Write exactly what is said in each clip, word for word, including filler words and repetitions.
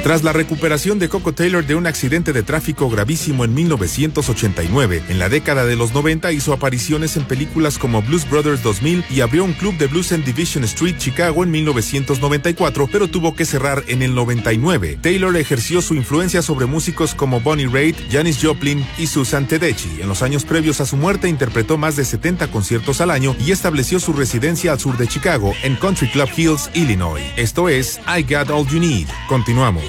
Tras la recuperación de Coco Taylor de un accidente de tráfico gravísimo en mil novecientos ochenta y nueve, en la década de los noventa hizo apariciones en películas como Blues Brothers dos mil y abrió un club de blues en Division Street, Chicago en mil novecientos noventa y cuatro, pero tuvo que cerrar en el noventa y nueve. Taylor ejerció su influencia sobre músicos como Bonnie Raitt, Janis Joplin y Susan Tedeschi. En los años previos a su muerte interpretó más de setenta conciertos al año y estableció su residencia al sur de Chicago, en Country Club Hills, Illinois. Esto es I Got All You Need. Continuamos.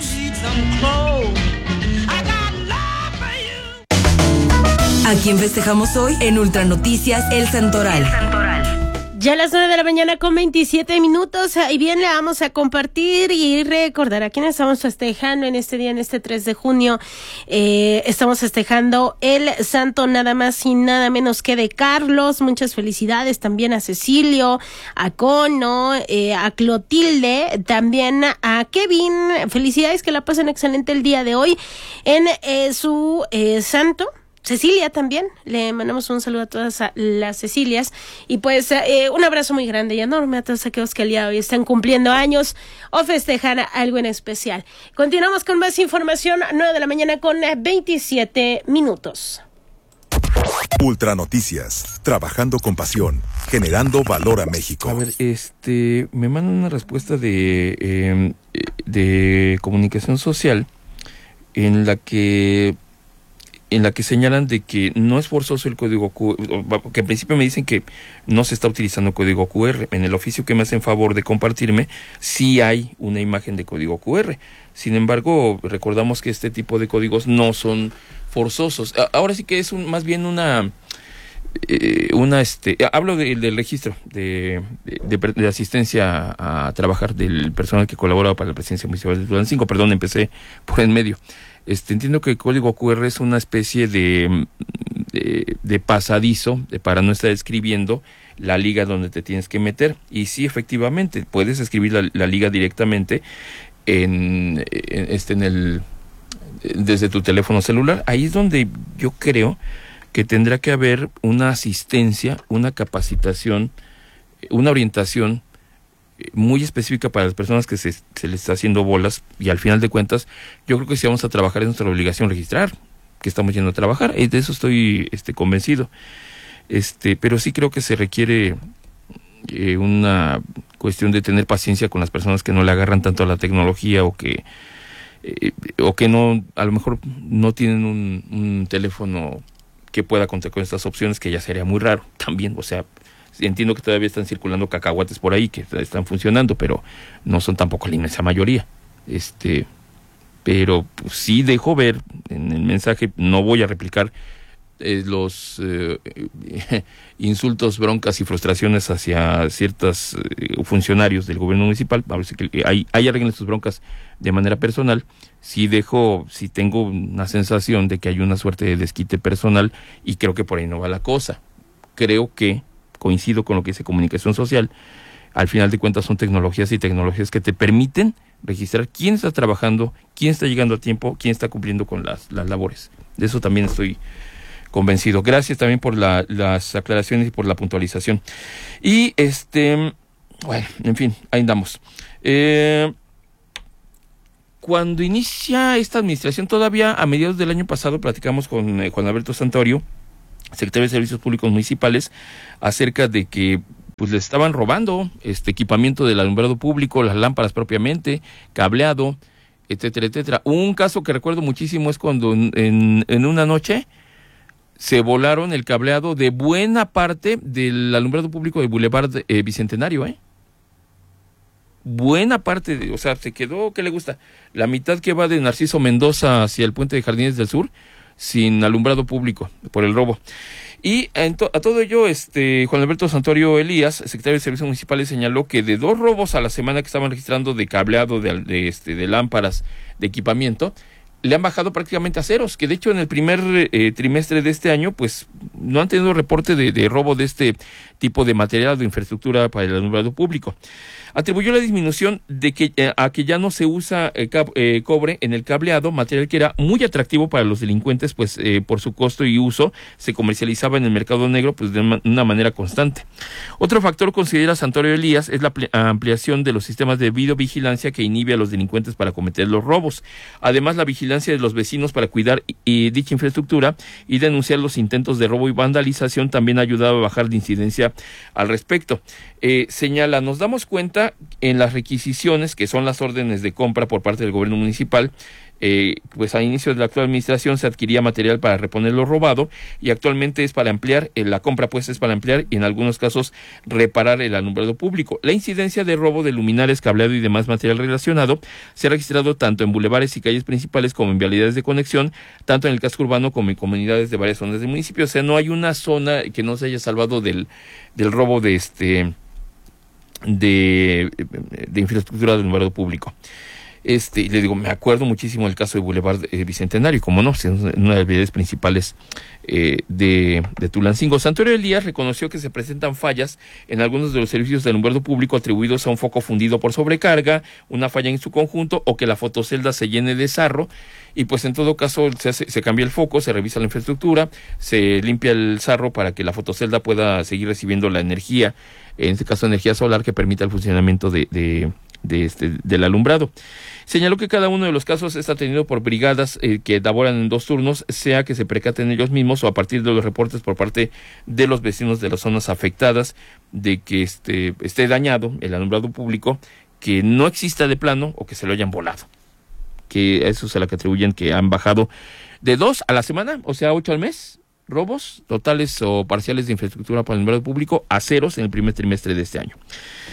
¿A quién festejamos hoy? En Ultra Noticias, El Santoral. El Santoral. Ya a las nueve de la mañana con veintisiete minutos, y bien le vamos a compartir y recordar a quienes estamos festejando en este día, en este tres de junio. Eh, estamos festejando el santo nada más y nada menos que de Carlos. Muchas felicidades también a Cecilio, a Cono, eh, a Clotilde, también a Kevin. Felicidades, que la pasen excelente el día de hoy en eh, su eh, santo. Cecilia también, le mandamos un saludo a todas las Cecilias y pues eh, un abrazo muy grande y enorme a todos aquellos que el día de hoy están cumpliendo años o festejan algo en especial. Continuamos con más información, nueve de la mañana con veintisiete minutos. Ultra Noticias, trabajando con pasión, generando valor a México. A ver, este, me mandan una respuesta de, eh, de comunicación social en la que en la que señalan de que no es forzoso el código Q R, que en principio me dicen que no se está utilizando código Q R. En el oficio que me hacen favor de compartirme, sí hay una imagen de código Q R. Sin embargo, recordamos que este tipo de códigos no son forzosos. Ahora sí que es un, más bien una... Eh, una este hablo de, del registro de, de, de, de asistencia a, a trabajar del personal que colabora para la presidencia municipal de Tulancingo. Perdón, empecé por en medio. Este, entiendo que el código Q R es una especie de, de, de pasadizo de, para no estar escribiendo la liga donde te tienes que meter. Y sí, efectivamente, puedes escribir la, la liga directamente en, en, este, en el, desde tu teléfono celular. Ahí es donde yo creo que tendrá que haber una asistencia, una capacitación, una orientación muy específica para las personas que se, se les está haciendo bolas, y al final de cuentas yo creo que si vamos a trabajar es nuestra obligación registrar que estamos yendo a trabajar, y de eso estoy este convencido. Este, pero sí creo que se requiere eh, una cuestión de tener paciencia con las personas que no le agarran tanto a la tecnología, o que eh, o que no, a lo mejor no tienen un, un teléfono que pueda contar con estas opciones, que ya sería muy raro también. O sea, entiendo que todavía están circulando cacahuates por ahí que están funcionando, pero no son tampoco la inmensa mayoría. Este, pero pues, sí dejo ver en el mensaje, no voy a replicar eh, los eh, insultos, broncas y frustraciones hacia ciertos eh, funcionarios del gobierno municipal. A ver si que hay, hay arreglen sus broncas de manera personal. Sí dejo, sí tengo una sensación de que hay una suerte de desquite personal, y creo que por ahí no va la cosa. Creo que coincido con lo que dice comunicación social. Al final de cuentas son tecnologías y tecnologías que te permiten registrar quién está trabajando, quién está llegando a tiempo, quién está cumpliendo con las, las labores. De eso también estoy convencido. Gracias también por la, las aclaraciones y por la puntualización. Y este, bueno, en fin, ahí andamos. Eh, cuando inicia esta administración, todavía a mediados del año pasado, platicamos con eh, Juan Alberto Santorio, secretario de Servicios Públicos Municipales, acerca de que pues le estaban robando este equipamiento del alumbrado público, las lámparas propiamente, cableado, etcétera, etcétera. Un caso que recuerdo muchísimo es cuando en, en, en una noche se volaron el cableado de buena parte del alumbrado público de Boulevard eh, Bicentenario, ¿eh? Buena parte, de, o sea, se quedó, ¿qué le gusta? La mitad que va de Narciso Mendoza hacia el Puente de Jardines del Sur, sin alumbrado público, por el robo. Y en to- a todo ello, este Juan Alberto Santorio Elías, secretario de Servicios Municipales, señaló que de dos robos a la semana que estaban registrando de cableado, de, de, este, de lámparas, de equipamiento, le han bajado prácticamente a ceros, que de hecho en el primer eh, trimestre de este año, pues no han tenido reporte de, de robo de este tipo de material de infraestructura para el alumbrado público. Atribuyó la disminución de que eh, a que ya no se usa eh, cab- eh, cobre en el cableado, material que era muy atractivo para los delincuentes, pues eh, por su costo y uso se comercializaba en el mercado negro pues de ma- una manera constante. Otro factor, considera Santorio Elías, es la pl- ampliación de los sistemas de videovigilancia que inhibe a los delincuentes para cometer los robos. Además, la vigilancia de los vecinos para cuidar y, y dicha infraestructura y denunciar los intentos de robo y vandalización también ha ayudado a bajar la incidencia al respecto. Eh, señala, nos damos cuenta en las requisiciones, que son las órdenes de compra por parte del gobierno municipal, eh, pues a inicio de la actual administración se adquiría material para reponer lo robado y actualmente es para ampliar, eh, la compra pues es para ampliar y en algunos casos reparar el alumbrado público. La incidencia de robo de luminares, cableado y demás material relacionado se ha registrado tanto en bulevares y calles principales como en vialidades de conexión, tanto en el casco urbano como en comunidades de varias zonas del municipio. O sea, no hay una zona que no se haya salvado del, del robo de este de, de infraestructura del alumbrado público. Este, y le digo, me acuerdo muchísimo del caso de Boulevard eh, Bicentenario, como no, es una de las vialidades principales eh, de, de Tulancingo. Santorio Elías reconoció que se presentan fallas en algunos de los servicios de alumbrado público atribuidos a un foco fundido por sobrecarga, una falla en su conjunto o que la fotocelda se llene de sarro. Y pues en todo caso se, hace, se cambia el foco, se revisa la infraestructura, se limpia el sarro para que la fotocelda pueda seguir recibiendo la energía, en este caso energía solar, que permita el funcionamiento de, de, de este, del alumbrado. Señaló que cada uno de los casos está atendido por brigadas eh, que laboran en dos turnos, sea que se percaten ellos mismos o a partir de los reportes por parte de los vecinos de las zonas afectadas de que este, esté dañado el alumbrado público, que no exista de plano o que se lo hayan volado. Que eso es a lo que atribuyen que han bajado de dos a la semana, o sea, ocho al mes, robos totales o parciales de infraestructura para el alumbrado público a ceros en el primer trimestre de este año.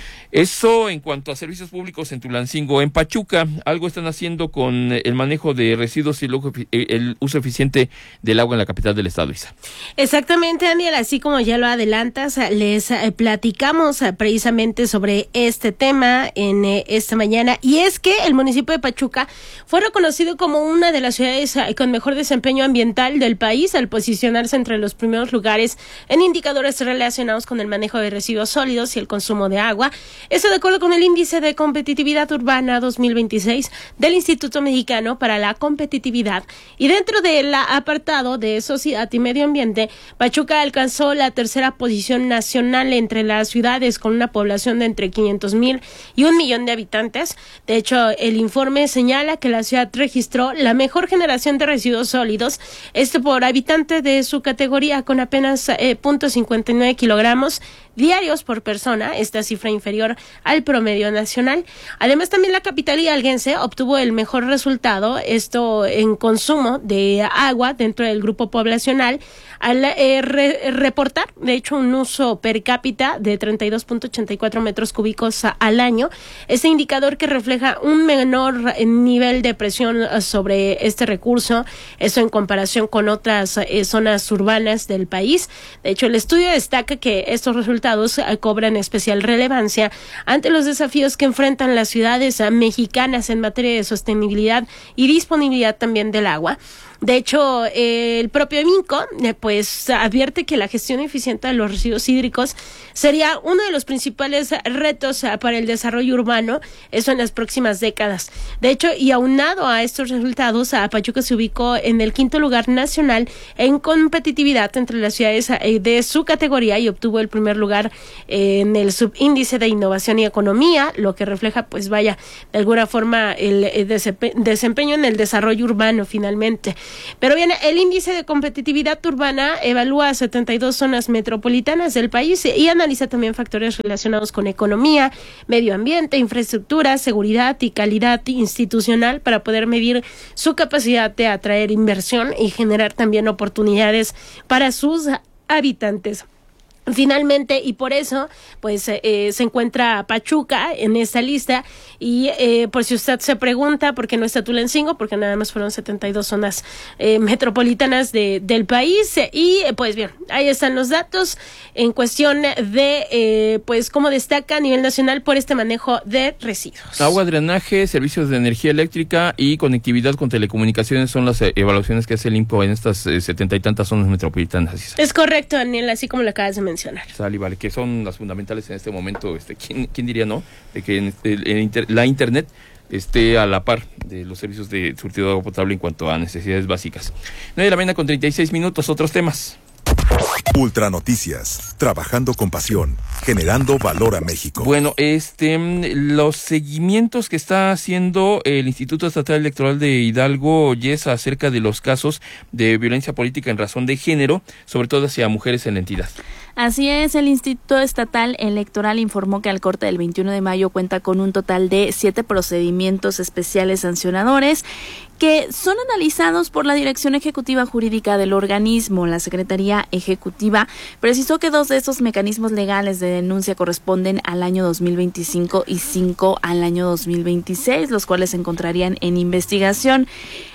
Eso en cuanto a servicios públicos en Tulancingo. En Pachuca, algo están haciendo con el manejo de residuos y el uso eficiente del agua en la capital del estado, Isa. Exactamente, Daniel, así como ya lo adelantas, les eh, platicamos eh, precisamente sobre este tema en eh, esta mañana, y es que el municipio de Pachuca fue reconocido como una de las ciudades eh, con mejor desempeño ambiental del país al posicionarse entre los primeros lugares en indicadores relacionados con el manejo de residuos sólidos y el consumo de agua. Eso de acuerdo con el Índice de Competitividad Urbana dos mil veintiséis del Instituto Mexicano para la Competitividad. Y dentro del apartado de Sociedad y Medio Ambiente, Pachuca alcanzó la tercera posición nacional entre las ciudades con una población de entre quinientos mil y un millón de habitantes. De hecho, el informe señala que la ciudad registró la mejor generación de residuos sólidos, esto por habitante de su categoría, con apenas eh, cero punto cincuenta y nueve kilogramos diarios por persona, esta cifra inferior al promedio nacional. Además, también la capital hidalguense obtuvo el mejor resultado, esto en consumo de agua dentro del grupo poblacional, al eh, re, reportar, de hecho, un uso per cápita de treinta y dos punto ochenta y cuatro metros cúbicos a, al año. Este indicador que refleja un menor nivel de presión sobre este recurso, eso en comparación con otras eh, zonas urbanas del país. De hecho, el estudio destaca que estos resultados cobran especial relevancia ante los desafíos que enfrentan las ciudades mexicanas en materia de sostenibilidad y disponibilidad también del agua. De hecho, eh, el propio Minco eh, pues advierte que la gestión eficiente de los residuos hídricos sería uno de los principales retos eh, para el desarrollo urbano, eso en las próximas décadas. De hecho, y aunado a estos resultados, a Pachuca se ubicó en el quinto lugar nacional en competitividad entre las ciudades eh, de su categoría y obtuvo el primer lugar eh, en el subíndice de innovación y economía, lo que refleja, pues vaya, de alguna forma el, el desempeño en el desarrollo urbano finalmente. Pero bien, el índice de competitividad urbana evalúa setenta y dos zonas metropolitanas del país y analiza también factores relacionados con economía, medio ambiente, infraestructura, seguridad y calidad institucional para poder medir su capacidad de atraer inversión y generar también oportunidades para sus habitantes. Finalmente, y por eso, pues eh, se encuentra Pachuca en esta lista, y eh, por si usted se pregunta por qué no está Tulancingo, porque nada más fueron setenta y dos zonas eh, metropolitanas de, del país, y eh, pues bien, ahí están los datos en cuestión de eh, pues cómo destaca a nivel nacional por este manejo de residuos. Agua, drenaje, servicios de energía eléctrica y conectividad con telecomunicaciones son las eh, evaluaciones que hace el I N P O en estas setenta eh, y tantas zonas metropolitanas. Es correcto, Daniel, así como lo acabas de mencionar. mencionar. Sale, vale, que son las fundamentales en este momento. Este, ¿quién, quién diría no? De que en este, en inter, la internet esté a la par de los servicios de surtido de agua potable en cuanto a necesidades básicas. nueve de la mañana con treinta y seis minutos, otros temas. Ultranoticias, trabajando con pasión, generando valor a México. Bueno, este, los seguimientos que está haciendo el Instituto Estatal Electoral de Hidalgo, Yesa, acerca de los casos de violencia política en razón de género, sobre todo hacia mujeres en la entidad. Así es, el Instituto Estatal Electoral informó que al corte del veintiuno de mayo cuenta con un total de siete procedimientos especiales sancionadores que son analizados por la Dirección Ejecutiva Jurídica del organismo. La Secretaría Ejecutiva precisó que dos de estos mecanismos legales de denuncia corresponden al año dos mil veinticinco y cinco al año dos mil veintiséis, los cuales se encontrarían en investigación.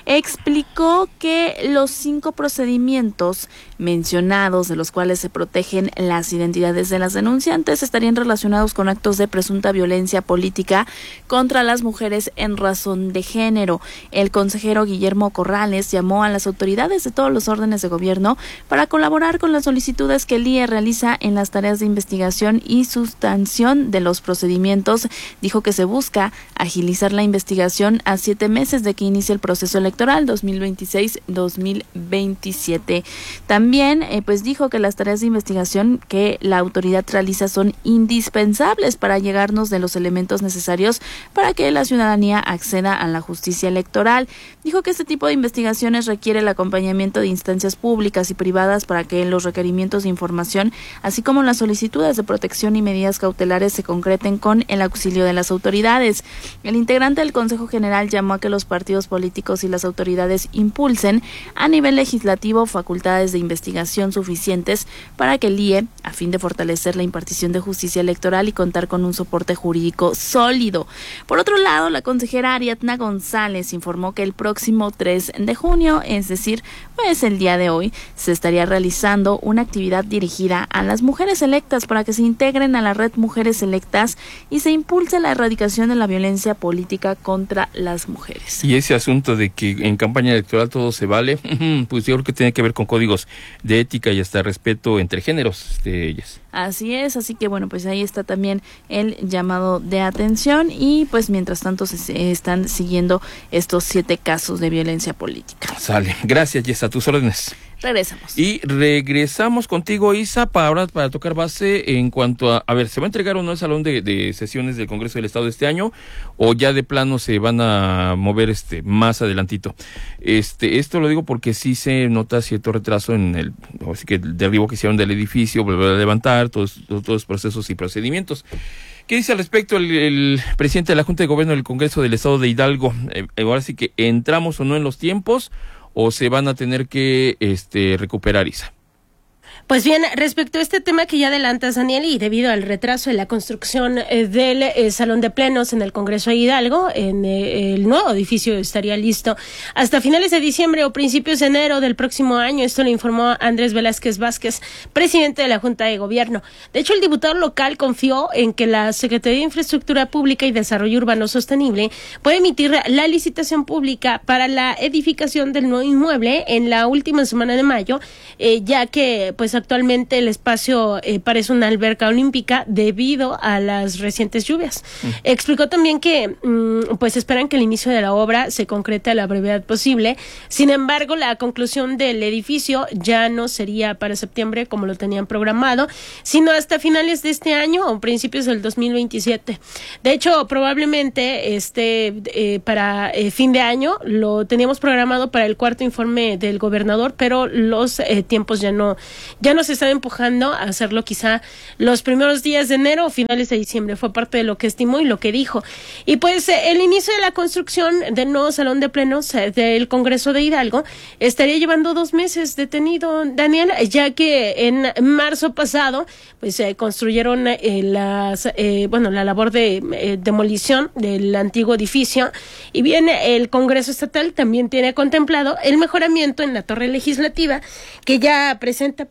Explicó que los cinco procedimientos mencionados, de los cuales se protegen las identidades de las denunciantes, estarían relacionados con actos de presunta violencia política contra las mujeres en razón de género. El consejero Guillermo Corrales llamó a las autoridades de todos los órdenes de gobierno para colaborar con las solicitudes que el I E realiza en las tareas de investigación y sustanción de los procedimientos. Dijo que se busca agilizar la investigación a siete meses de que inicie el proceso electoral dos mil veintiséis dos mil veintisiete. También eh, pues dijo que las tareas de investigación que la autoridad realiza son indispensables para llegarnos de los elementos necesarios para que la ciudadanía acceda a la justicia electoral. Dijo que este tipo de investigaciones requiere el acompañamiento de instancias públicas y privadas para que los requerimientos de información, así como las solicitudes de protección y medidas cautelares, se concreten con el auxilio de las autoridades. El integrante del Consejo General llamó a que los partidos políticos y las autoridades impulsen a nivel legislativo facultades de investigación suficientes para que el I E, a fin de fortalecer la impartición de justicia electoral y contar con un soporte jurídico sólido. Por otro lado, la consejera Ariadna González informó que el próximo tres de junio, es decir, pues el día de hoy, se estaría realizando una actividad dirigida a las mujeres electas para que se integren a la red Mujeres Electas y se impulse la erradicación de la violencia política contra las mujeres. Y ese asunto de que en campaña electoral todo se vale, pues yo creo que tiene que ver con códigos de ética y hasta respeto entre géneros de ellas. Así es, así que bueno, pues ahí está también el llamado de atención y pues mientras tanto se están siguiendo estos siete casos de violencia política. Sale, gracias, Yesa, a tus órdenes. Regresamos. Y regresamos contigo, Isa, para ahora para tocar base en cuanto a, a ver, ¿se va a entregar o no el salón de, de sesiones del Congreso del Estado de este año o ya de plano se van a mover este más adelantito? Este, esto lo digo porque sí se nota cierto retraso en el, así que el derribo que hicieron del edificio, volver a levantar, todos, todos los procesos y procedimientos. ¿Qué dice al respecto el, el presidente de la Junta de Gobierno del Congreso del Estado de Hidalgo? Eh, ahora sí que entramos o no en los tiempos, o se van a tener que este recuperar, Isa. Pues bien, respecto a este tema que ya adelantas, Daniel, y debido al retraso en la construcción eh, del eh, Salón de Plenos en el Congreso de Hidalgo, en eh, el nuevo edificio estaría listo hasta finales de diciembre o principios de enero del próximo año. Esto lo informó Andrés Velázquez Vázquez, presidente de la Junta de Gobierno. De hecho, el diputado local confió en que la Secretaría de Infraestructura Pública y Desarrollo Urbano Sostenible puede emitir la licitación pública para la edificación del nuevo inmueble en la última semana de mayo, eh, ya que pues actualmente el espacio eh, parece una alberca olímpica debido a las recientes lluvias. Mm. Explicó también que mm, pues esperan que el inicio de la obra se concrete a la brevedad posible. Sin embargo, la conclusión del edificio ya no sería para septiembre como lo tenían programado, sino hasta finales de este año o principios del dos mil veintisiete. De hecho, probablemente este eh, para eh, fin de año lo teníamos programado para el cuarto informe del gobernador, pero los eh, tiempos ya no ya nos están empujando a hacerlo quizá los primeros días de enero o finales de diciembre. Fue parte de lo que estimó y lo que dijo. Y pues eh, el inicio de la construcción del nuevo Salón de Plenos eh, del Congreso de Hidalgo estaría llevando dos meses detenido, Daniel, ya que en marzo pasado pues eh, construyeron eh, las eh, bueno la labor de eh, demolición del antiguo edificio, y bien el Congreso Estatal también tiene contemplado el mejoramiento en la torre legislativa, que ya presenta pues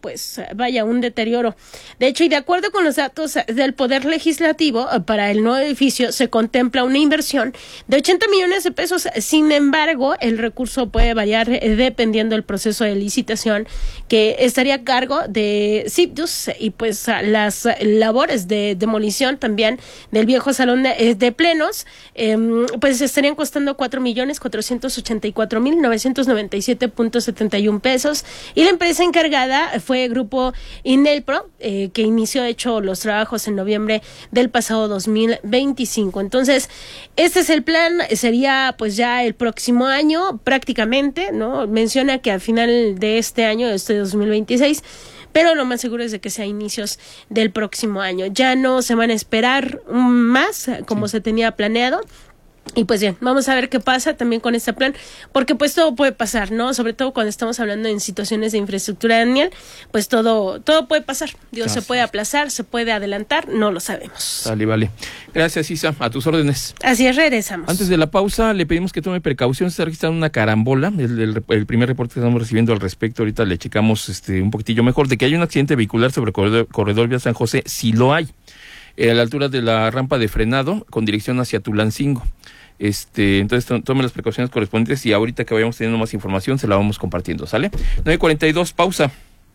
pues vaya, un deterioro. De hecho, y de acuerdo con los datos del Poder Legislativo, para el nuevo edificio se contempla una inversión de ochenta millones de pesos. Sin embargo, el recurso puede variar dependiendo del proceso de licitación que estaría a cargo de Cipdus, y pues las labores de demolición también del viejo salón de, de plenos, eh, pues estarían costando cuatro millones cuatrocientos ochenta y cuatro mil novecientos noventa y siete punto setenta y uno pesos, y la empresa encargada fue Grupo Inelpro, eh, que inició de hecho los trabajos en noviembre del pasado dos mil veinticinco. Entonces, este es el plan, sería pues ya el próximo año prácticamente, ¿no? Menciona que al final de este año, este dos mil veintiséis, pero lo más seguro es de que sea inicios del próximo año. Ya no se van a esperar más como sí. se tenía planeado. Y pues bien, vamos a ver qué pasa también con este plan, porque pues todo puede pasar, ¿no? Sobre todo cuando estamos hablando en situaciones de infraestructura, Daniel, pues todo todo puede pasar. Dios, se puede aplazar, se puede adelantar, no lo sabemos. Vale, vale. Gracias, Isa. A tus órdenes. Así es, regresamos. Antes de la pausa, le pedimos que tome precaución. Se está registrando una carambola. El, el, el primer reporte que estamos recibiendo al respecto, ahorita le checamos este, un poquitillo mejor, de que hay un accidente vehicular sobre corredor, corredor Vía San José. Sí lo hay. Eh, a la altura de la rampa de frenado, con dirección hacia Tulancingo. Este, entonces tome las precauciones correspondientes y ahorita que vayamos teniendo más información se la vamos compartiendo, ¿sale? nueve cuarenta y dos, pausa.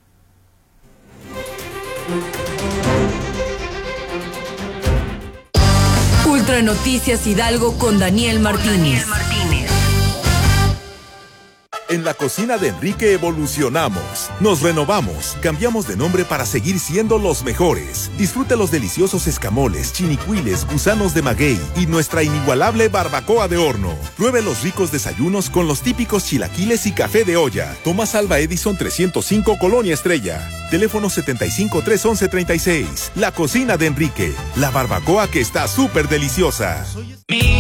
Ultra Noticias Hidalgo con Daniel Martínez. En la cocina de Enrique evolucionamos, nos renovamos, cambiamos de nombre para seguir siendo los mejores. Disfruta los deliciosos escamoles, chinicuiles, gusanos de maguey y nuestra inigualable barbacoa de horno. Pruebe los ricos desayunos con los típicos chilaquiles y café de olla. Tomás Alva Edison trescientos cinco, Colonia Estrella. Teléfono setenta y cinco, trescientos once, treinta y seis. La cocina de Enrique, la barbacoa que está súper deliciosa.